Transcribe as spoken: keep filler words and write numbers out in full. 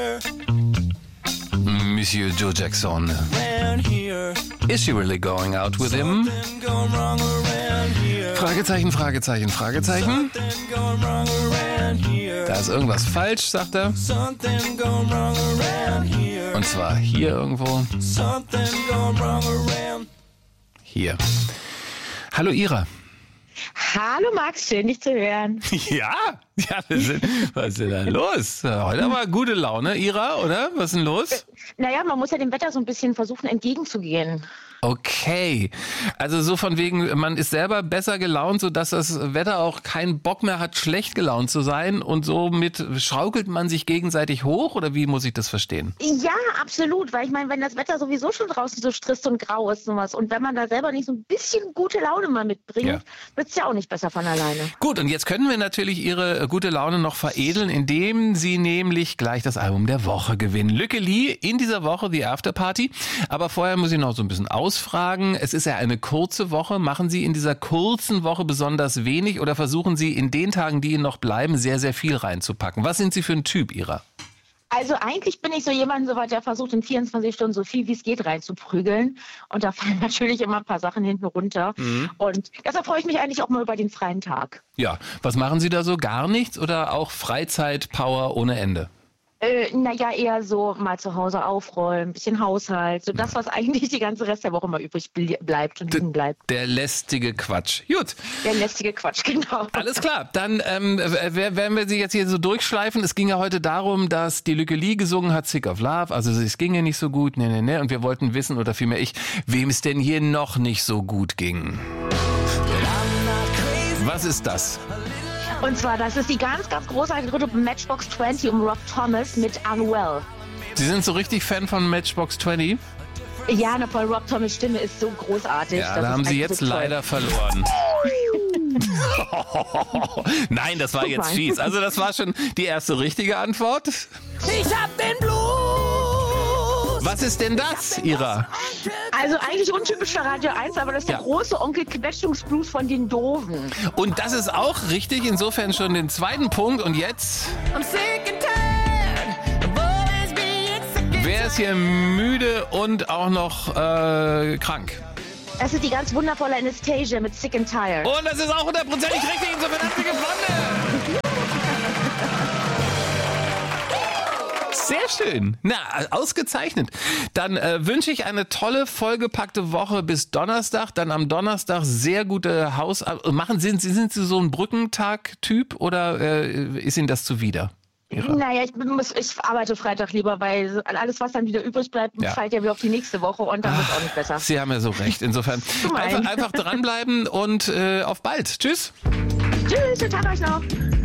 Monsieur Joe Jackson. Is she really going out with him? Fragezeichen, Fragezeichen, Fragezeichen. Da ist irgendwas falsch, sagt er. Und zwar hier irgendwo. Hier. Hallo Ira. Hallo Max, schön dich zu hören. Ja, ja wir sind, was ist denn da los? Heute aber gute Laune, Ira, oder? Was ist denn los? Naja, man muss ja dem Wetter so ein bisschen versuchen entgegenzugehen. Okay, also so von wegen, man ist selber besser gelaunt, sodass das Wetter auch keinen Bock mehr hat, schlecht gelaunt zu sein und somit schaukelt man sich gegenseitig hoch oder wie muss ich das verstehen? Ja, absolut, weil ich meine, wenn das Wetter sowieso schon draußen so trist und grau ist und was und wenn man da selber nicht so ein bisschen gute Laune mal mitbringt, ja. wird es ja auch nicht besser von alleine. Gut, und jetzt können wir natürlich Ihre gute Laune noch veredeln, indem Sie nämlich gleich das Album der Woche gewinnen. Lücke Lee in dieser Woche, die Afterparty, aber vorher muss ich noch so ein bisschen aus Fragen. Es ist ja eine kurze Woche. Machen Sie in dieser kurzen Woche besonders wenig oder versuchen Sie in den Tagen, die Ihnen noch bleiben, sehr, sehr viel reinzupacken? Was sind Sie für ein Typ, Ira? Also eigentlich bin ich so jemand, so weit, der versucht in vierundzwanzig Stunden so viel wie es geht reinzuprügeln. Und da fallen natürlich immer ein paar Sachen hinten runter. Mhm. Und deshalb freue ich mich eigentlich auch mal über den freien Tag. Ja, was machen Sie da so? Gar nichts oder auch Freizeit, Power ohne Ende? Äh, naja, eher so mal zu Hause aufräumen, ein bisschen Haushalt, so das, was eigentlich die ganze Rest der Woche mal übrig bleibt und liegen bleibt. Der lästige Quatsch. Gut. Der lästige Quatsch, genau. Alles klar, dann ähm, werden wir Sie jetzt hier so durchschleifen. Es ging ja heute darum, dass die Lücke Lee gesungen hat, Sick of Love, also es ging ja nicht so gut, ne, ne, ne. Und wir wollten wissen, oder vielmehr ich, wem es denn hier noch nicht so gut ging. Was ist das? Und zwar, das ist die ganz, ganz großartige Gruppe Matchbox zwanzig um Rob Thomas mit Unwell. Sie sind so richtig Fan von Matchbox zwanzig? Ja, ne, Paul Rob Thomas' Stimme ist so großartig. Ja, da haben Sie jetzt so leider verloren. Nein, das war jetzt fies. Also das war schon die erste richtige Antwort. Ich hab den Blues. Was ist denn das, Ira? Also eigentlich untypisch für Radio eins, aber das ist ja. der große Onkel Quetschungsblues von den Doofen. Und das ist auch richtig, insofern schon den zweiten Punkt. Und jetzt? Wer ist hier müde und auch noch äh, krank? Das ist die ganz wundervolle Anastasia mit Sick and Tired. Und das ist auch hundertprozentig richtig, insofern hat sie gewonnen. Sehr schön. Na, ausgezeichnet. Dann äh, wünsche ich eine tolle, vollgepackte Woche bis Donnerstag. Dann am Donnerstag sehr gute Haus... Machen sind, sind Sie so ein Brückentag-Typ oder äh, ist Ihnen das zuwider? Ira? Naja, ich, muss, ich arbeite Freitag lieber, weil alles, was dann wieder übrig bleibt, ja. fällt ja wieder auf die nächste Woche und dann wird es auch nicht besser. Sie haben ja so recht. Insofern einfach, einfach dranbleiben und äh, auf bald. Tschüss. Tschüss, schönen Tag euch noch.